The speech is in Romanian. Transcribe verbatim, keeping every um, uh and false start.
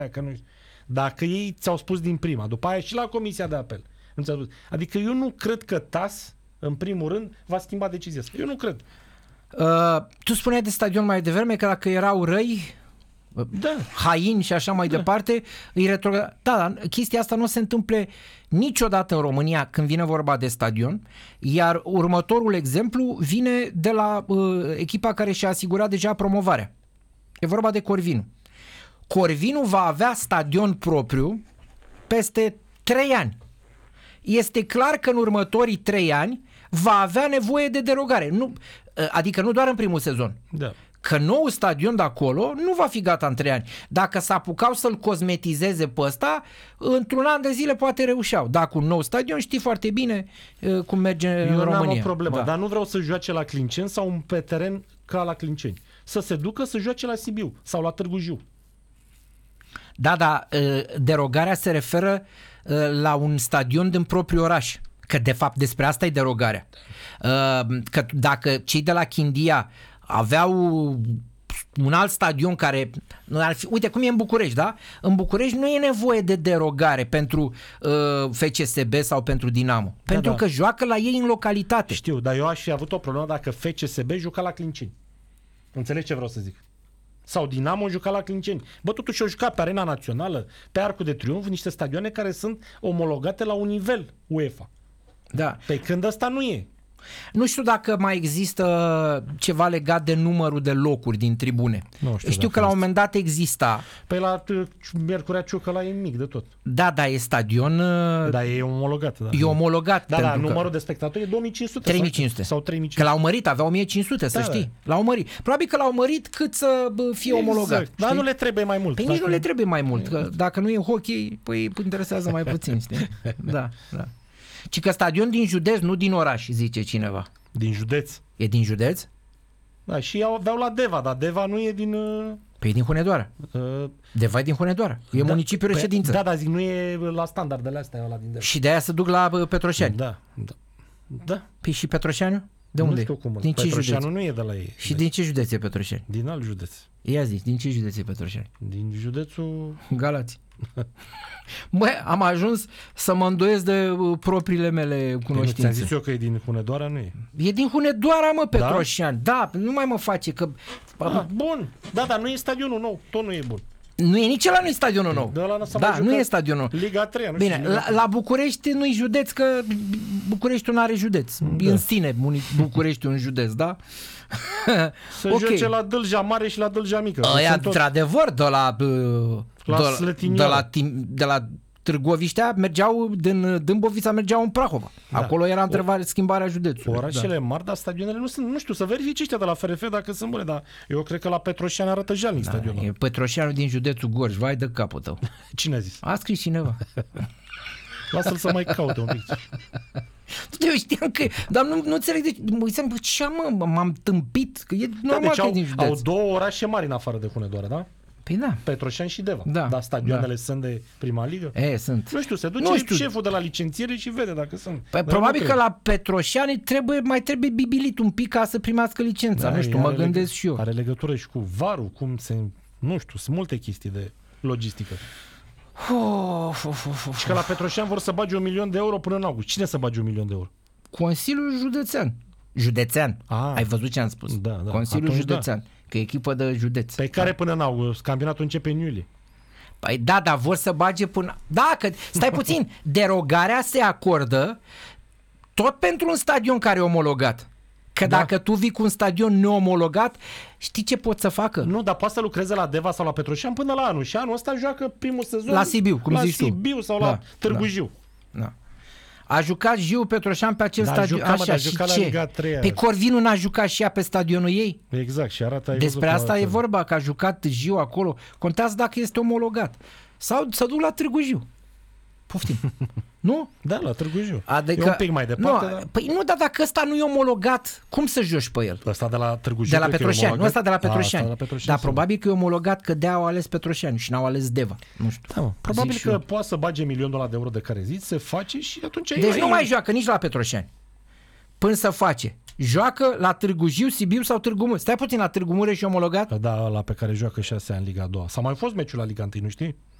că nu, dacă ei ți-au spus din prima, după aia și la comisia de apel. Nu ți-au spus. Adică eu nu cred că T A S, în primul rând, va schimba decizia asta. Eu nu cred. Uh, tu spuneai de stadion mai devreme că dacă erau răi, da. haini și așa mai da. departe, îi retrograda. Da, dar chestia asta nu se întâmple niciodată în România când vine vorba de stadion, iar următorul exemplu vine de la uh, echipa care și-a asigurat deja promovarea. E vorba de Corvinu. Corvinu va avea stadion propriu peste trei ani. Este clar că în următorii trei ani va avea nevoie de derogare. Nu, adică nu doar în primul sezon. Da. Că nou stadion de acolo nu va fi gata în trei ani. Dacă s-apucau să-l cosmetizeze pe ăsta, într-un an de zile poate reușeau. Dacă un nou stadion, știi foarte bine uh, cum merge Eu în România. Eu n-am o problemă, da. dar nu vreau să joace la Clinceni sau pe teren ca la Clinceni. Să se ducă să joace la Sibiu sau la Târgu Jiu. Da, da, uh, derogarea se referă uh, la un stadion din propriul oraș. Că de fapt despre asta e derogarea. Uh, că dacă cei de la Chindia aveau un alt stadion care ar fi, uite cum e în București, da? În București nu e nevoie de derogare pentru uh, F C S B sau pentru Dinamo, da, pentru da. că joacă la ei în localitate. Știu, dar eu aș fi avut o problemă dacă F C S B juca la Clinceni. Înțelegi ce vreau să zic? Sau Dinamo juca la Clinceni. Bă, totuși o juca pe Arena Națională, pe Arcul de Triunf, niște stadioane care sunt omologate la un nivel UEFA. Da. Pe când ăsta nu e. Nu știu dacă mai există ceva legat de numărul de locuri din tribune. Nu știu, știu că la un moment dat exista. Păi la Miercurea Ciucă e mic de tot. Da, da, e stadion. Da, e omologat. Da. E omologat. Da, da, numărul de spectatori e două mii cinci sute. trei mii cinci sute. Sau trei mii cinci sute. Că l-au mărit, avea o mie cinci sute, să da, știi. Da. L-au mărit. Probabil că l-au mărit cât să fie exact. omologat. Dar știi? Nu le trebuie mai mult. Păi dacă... nici nu le trebuie mai mult. Că dacă nu e hockey, păi interesează mai puțin, știi? Da, da. Ci că stadion din județ, nu din oraș, zice cineva. Din județ. E din județ? Da, și aveau la Deva, dar Deva nu e din... Uh... Păi e din Hunedoara. Uh... Deva e din Hunedoara. E da, municipiul reședință. Da, dar zic, nu e la standardele astea ăla din Deva. Și de aia se duc la Petroșani. Da, da. Da. Păi și Petroșaniu? De nu unde? Știu cum. Din ce Petroșanu județ? nu e de la ei. Și din ce județ e Petroșani? Din alt județ. Ia zi, din ce județ e Petroșani? Din județul... Galați. Băi, am ajuns să mă îndoiesc de uh, propriile mele cunoștințe. Ți-am zis eu că e din Hunedoara, nu e? E din Hunedoara, mă, Petroșani. Da? Da, nu mai mă face că... Ah, bun. Da, dar nu e stadionul nou. Tot nu e bun. Nu e nici ăla, nu e stadionul nou. De da, nu e stadionul. Liga trei, nu Bine, știu, la, la București nu-i județ, că Bucureștiul nu are județ. Da. În sine Bucureștiul un județ, da? Să okay. joace la Dâlja Mare și la Dâlja Mică. Aia, într-adevăr, de la... La de, de, la, de la Târgoviștea mergeau, din Dâmbovița mergeau în Prahova. Da. Acolo era întrebare, schimbarea județului. Orașele da. mari, dar stadionele nu sunt. Nu știu, să verifici ăștia de la F R F dacă sunt bune, dar eu cred că la Petroșani arată jalnic da, stadionul. E Petroșanul din județul Gorj, vai de capul tău. Cine a zis? A scris cineva. Lasă-l să mai caute un pic. Eu știam că... Dar nu, nu înțeleg de... Mă uitam, bă, ce mă, m-am tâmpit? Că e normal da, deci că au, e din județ. Au două orașe mari în afară de Hunedoara, da? Păi da. Petroșani și Deva. Da. Dar stadioanele da. sunt de prima ligă? E, sunt. Nu știu, se duce nu știu. șeful de la licențiere și vede dacă sunt. Păi, probabil că la Petroșani trebuie, mai trebuie bibilit un pic ca să primească licența. Da, nu știu, mă gândesc leg- și eu. Are legătură și cu varul, cum se... Nu știu, sunt multe chestii de logistică. Of, of, of, of. Și că la Petroșani vor să bage un milion de euro până în august. Cine să bage un milion de euro? Consiliul Județean. Județean. Ah, ai văzut ce am spus? Da, da. Consiliul Atunci Județean. Da. Că e echipă de județ. Pe care până în august? Campionatul începe în iulie. Păi da, dar vor să bage până... Da, că stai puțin. Derogarea se acordă tot pentru un stadion care e omologat. Că da. Dacă tu vii cu un stadion neomologat, știi ce pot să facă? Nu, dar poate să lucreze la Deva sau la Petroșani până la anul. Și anul ăsta joacă primul sezon la Sibiu, cum la zici tu. La Sibiu sau da, la Târgu Jiu. Da. da. A jucat Jiu Petroșan pe acel da, stadion. Jucat, așa, mă, și jucat ce? La Liga trei. Pe Corvinu n-a jucat și ea pe stadionul ei? Exact, și arată... Despre asta e vorba, că a jucat Jiu acolo. Contează dacă este omologat. Sau să duc la Târgu Jiu. Poftim. Nu? Da, la Târgu Jiu. Adică, e un pic mai departe. Nu, dar... Păi nu, dar dacă ăsta nu e omologat, cum să joci pe el? Ăsta de la Târgu Jiu. De la Petroșani, nu ăsta de la Petroșani. A, Petroșani dar probabil că e omologat că de-aia au ales Petroșani și n-au ales Deva. Nu știu. Da, mă, probabil că poate să bage milionul ăla de euro de care zici, se face și atunci... Deci nu mai joacă nici la Petroșani. până să face. Joacă la Târgu Jiu, Sibiu sau Târgu Mureș. Stai puțin, la Târgu Mureș și omologat? Da, ăla pe care joacă șase ani Liga a doua. S-a mai fost meciul la Liga unu, nu știi?